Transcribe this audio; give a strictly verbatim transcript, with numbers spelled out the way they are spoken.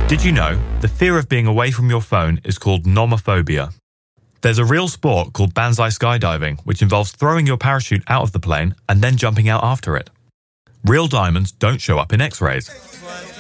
Did you know the fear of being away from your phone is called nomophobia? There's a real sport called Banzai skydiving, which involves throwing your parachute out of the plane and then jumping out after it. Real diamonds don't show up in X-rays.